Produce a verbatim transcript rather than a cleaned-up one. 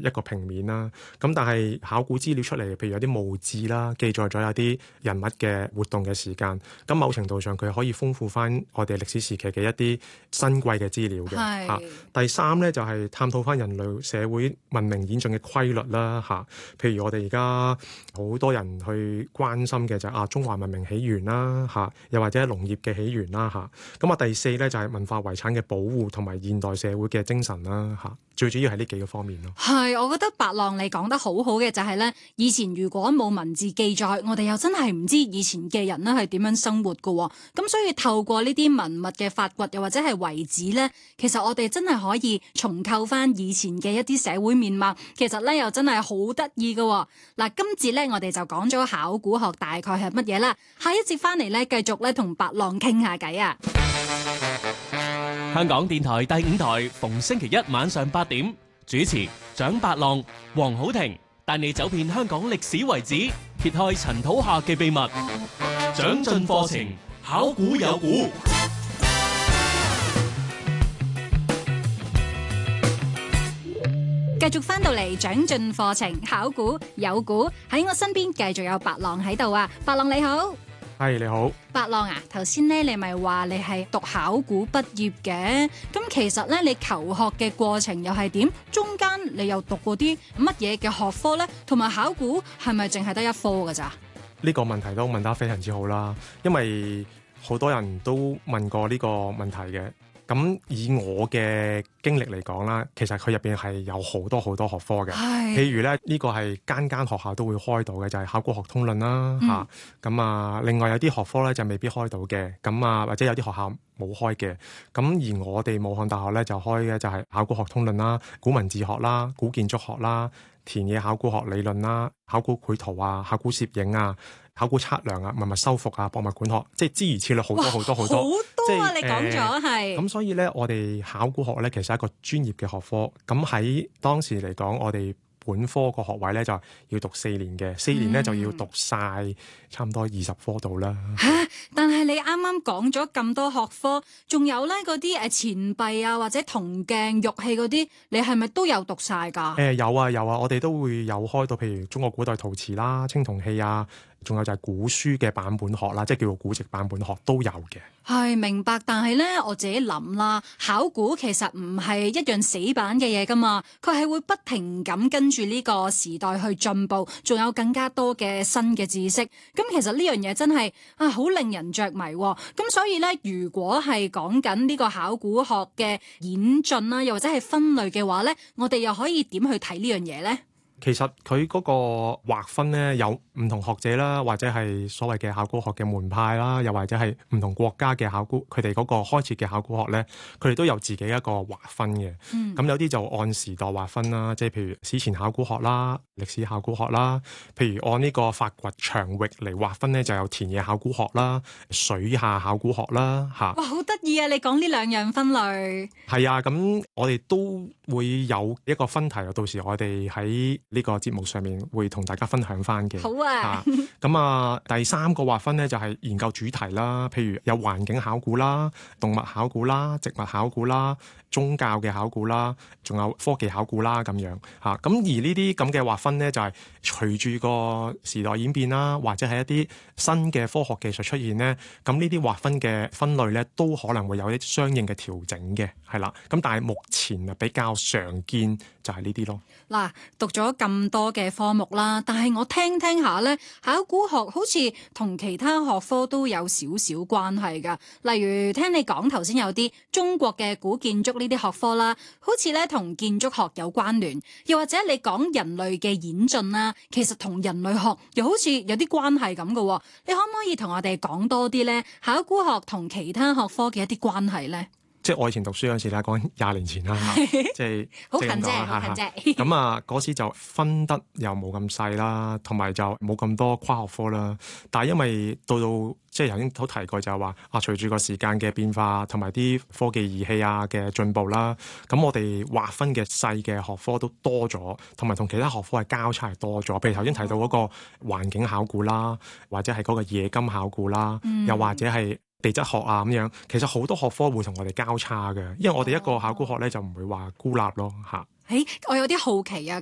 一個平面啦。咁但係考古資料出嚟，譬如有啲墓誌啦，記載咗有啲人物嘅活動嘅時間，咁某程度上佢可以豐富翻我哋歷史時期嘅一啲珍貴嘅資料嘅嚇。第三咧就係、是、探討翻人類社會文明演進嘅規律啦嚇。譬如我哋而家好多人去關心嘅就係、是、啊中華文明起源啦嚇，又或者農業嘅起源啦嚇。咁啊第四咧就係、是、文化遺產嘅保護同埋現代社會嘅精神啦嚇。最主要係呢幾個方面咯。 係，我覺得白浪你講得好好嘅就係咧，以前如果冇文字記載，我哋又真係唔知以前嘅人咧係點樣生活㗎喎。咁所以透過呢啲文物嘅發掘，又或者係遺址咧，其實我哋真係可以重構翻以前嘅一啲社會面貌。其實咧又真係好得意㗎喎。嗱，今節咧我哋就講咗考古學大概係乜嘢啦。下一節翻嚟咧，繼續咧同白浪傾下偈啊！ 香港電台第五台逢星期一晚上八點主持蔣白浪、黃好婷，帶你走遍香港歷史遺址，揭開塵土下嘅秘密。蔣進課程，考古有古。 繼續翻到嚟蔣進課程，考古有古，喺我身邊繼續有白浪喺度啊！白浪你好。 係，你好， 白浪啊，頭先咧你咪話你係讀考古畢業嘅，咁其實咧你求學嘅過程又係點？中間你又讀過啲乜嘢嘅學科咧？同埋考古係咪淨係得一科噶咋？ 呢個問題都問得非常之好啦，因為好多人都問過呢個問題嘅。咁以我嘅經歷嚟講啦，其實佢入邊係有好多好多學科嘅。譬如咧，呢個係間間學校都會開到嘅，就係考古學通論啦嚇。咁啊，另外有啲學科咧就未必開到嘅。咁啊，或者有啲學校冇開嘅。咁而我哋武漢大學咧就開嘅就係考古學通論啦、古文字學啦、古建築學啦、田野考古學理論啦、考古繪圖啊、考古攝影啊、考古測量啊、文物修復啊、博物館學，即係諸如此類好多好多好多。 好多啊！ 即你講咗係。 咁所以咧，我哋考古學咧其實係一個專業嘅學科。咁喺當時嚟講，我哋本科個學位咧就要讀四年嘅，四年咧、嗯、就要讀晒差唔多二十科度啦。 嚇！但係你啱啱講咗咁多學科，仲有咧嗰啲誒錢幣啊，或者銅鏡、玉器嗰啲，你係咪都有讀晒㗎？誒、 呃、有啊有啊，我哋都會有開到，譬如中國古代陶瓷啦、青銅器啊，仲有就係古書嘅版本學啦，即係叫做古籍版本學都有嘅。 係明白，但係咧我自己諗啦，考古其實唔係一樣死板嘅嘢噶嘛，佢係會不停咁跟住呢個時代去進步，仲有更加多嘅新嘅知識。咁其實呢樣嘢真係啊好令人着迷。咁所以咧，如果係講緊呢個考古學嘅演進啦，又或者係分類嘅話咧，我哋又可以點去睇呢樣嘢咧？ 其實佢嗰個劃分咧，有唔同學者啦，或者係所謂嘅考古學嘅門派啦，又或者係唔同國家嘅考古，佢哋嗰個開設嘅考古學咧，佢哋都有自己一個劃分嘅。咁、嗯、有啲就按時代劃分啦，即係譬如史前考古學啦、歷史考古學啦，譬如按呢個發掘場域嚟劃分咧，就有田野考古學啦、水下考古學啦，嚇。 哇，好得意啊！你講呢兩樣分類。係啊，咁我哋都會有一個分題，到時我哋喺呢個節目上面會同大家分享翻嘅。 好啊。 咁啊，第三個劃分咧就係研究主題啦，譬如有環境考古啦、動物考古啦、植物考古啦、宗教嘅考古啦，仲有科技考古啦咁樣嚇。咁而呢啲咁嘅劃分咧，就係隨住個時代演變啦，或者係一啲新嘅科學技術出現咧，咁呢啲劃分嘅分類咧，都可能會有啲相應嘅調整嘅，係啦。咁但係目前啊比較常見就係呢啲咯。嗱， 讀咗咁多嘅科目啦，但係我聽聽下咧，考古學好似同其他學科都有少少關係㗎。例如聽你講頭先有啲中國嘅古建築呢啲學科啦，好似咧同建築學有關聯，又或者你講人類嘅演進啦，其實同人類學又好似有啲關係咁㗎。你可唔可以同我哋講多啲咧？考古學同其他學科嘅一啲關係咧？ 即係我以前讀書嗰陣時咧，講廿年前啦，即係好近啫，好近啫。 咁啊，嗰時就分得又冇咁細啦，同埋就冇咁多跨學科啦。但係因為到到即係頭先都提過就係話啊，隨住個時間嘅變化同埋啲科技儀器啊嘅進步啦，咁我哋劃分嘅細嘅學科都多咗，同埋同其他學科係交叉係多咗。譬如頭先提到嗰個環境考古啦，或者係嗰個冶金考古啦，嗯、又或者係地質學啊咁樣，其實好多學科會同我哋交叉嘅，因為我哋一個考古學咧就唔會話孤立咯嚇。 誒，我有啲好奇啊，